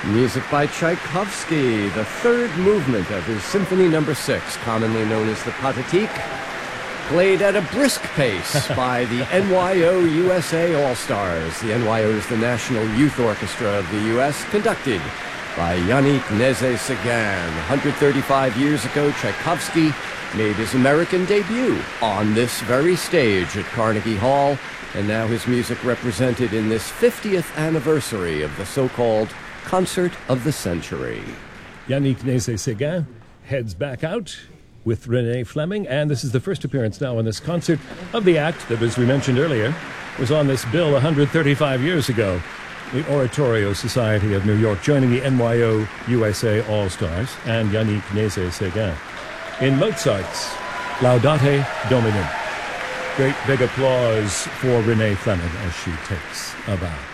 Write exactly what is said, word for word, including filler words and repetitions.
Music by Tchaikovsky, the third movement of his Symphony Number Six, commonly known as the Pathetique, played at a brisk pace by the N Y O U S A All-Stars. The N Y O is the National Youth Orchestra of the U S, conducted by Yannick Nézet-Séguin. one hundred thirty-five years ago, Tchaikovsky made his American debut on this very stage at Carnegie Hall, and now his music represented in this fiftieth anniversary of the so-called Concert of the Century. Yannick Nézet-Séguin heads back out with Renee Fleming, and this is the first appearance now in this concert of the act that, as we mentioned earlier, was on this bill one hundred thirty-five years ago. The Oratorio Society of New York joining the N Y O U S A All-Stars and Yannick Nézet-Séguin in Mozart's Laudate Domini. Great big applause for Renee Fleming as she takes a bow.